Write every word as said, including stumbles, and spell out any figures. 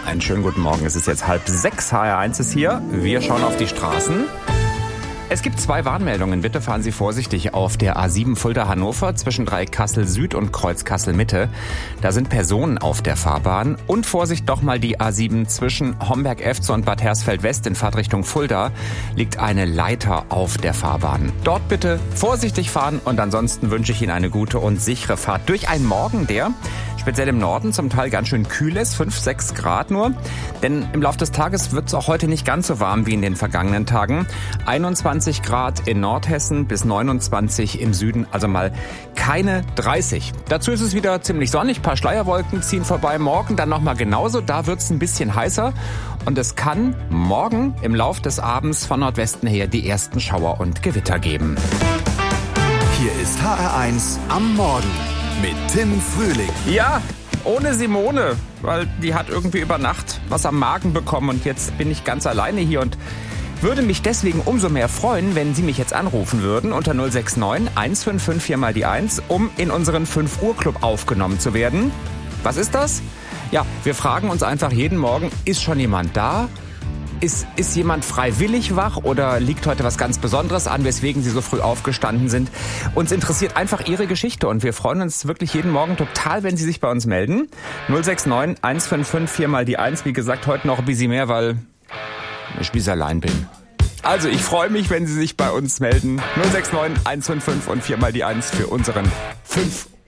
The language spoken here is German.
Einen schönen guten Morgen. Es ist jetzt halb sechs. H R eins ist hier. Wir schauen auf die Straßen. Es gibt zwei Warnmeldungen. Bitte fahren Sie vorsichtig auf der A sieben Fulda-Hannover zwischen Dreieck Kassel Süd und Kreuz Kassel Mitte. Da sind Personen auf der Fahrbahn. Und Vorsicht doch mal die A sieben zwischen Homberg-Efze und Bad Hersfeld-West in Fahrtrichtung Fulda. Liegt eine Leiter auf der Fahrbahn. Dort bitte vorsichtig fahren und ansonsten wünsche ich Ihnen eine gute und sichere Fahrt durch einen Morgen, der speziell im Norden zum Teil ganz schön kühl ist, fünf, sechs Grad nur. Denn im Laufe des Tages wird es auch heute nicht ganz so warm wie in den vergangenen Tagen. einundzwanzig Grad in Nordhessen bis neunundzwanzig im Süden, also mal keine dreißig. Dazu ist es wieder ziemlich sonnig, ein paar Schleierwolken ziehen vorbei. Morgen dann nochmal genauso, da wird es ein bisschen heißer. Und es kann morgen im Lauf des Abends von Nordwesten her die ersten Schauer und Gewitter geben. Hier ist H R eins am Morgen mit Tim Frühling. Ja, ohne Simone, weil die hat irgendwie über Nacht was am Magen bekommen und jetzt bin ich ganz alleine hier und würde mich deswegen umso mehr freuen, wenn Sie mich jetzt anrufen würden unter null sechs neun eins fünf fünf vier mal die eins, um in unseren fünf Uhr Club aufgenommen zu werden. Was ist das? Ja, wir fragen uns einfach jeden Morgen, ist schon jemand da? Ist, ist jemand freiwillig wach oder liegt heute was ganz Besonderes an, weswegen Sie so früh aufgestanden sind? Uns interessiert einfach Ihre Geschichte und wir freuen uns wirklich jeden Morgen total, wenn Sie sich bei uns melden. null sechs neun eins fünf fünf vier mal die eins. Wie gesagt, heute noch ein bisschen mehr, weil ich bis allein bin. Also ich freue mich, wenn Sie sich bei uns melden. null sechs neun eins fünf fünf und vier mal die eins für unseren fünf